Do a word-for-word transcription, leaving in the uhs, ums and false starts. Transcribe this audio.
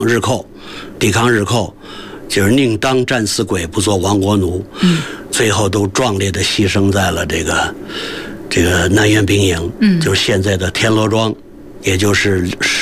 日寇，抵抗日寇，就是宁当战死鬼，不做亡国奴。嗯，最后都壮烈的牺牲在了这个这个南园兵营，嗯，就是现在的田螺庄，也就是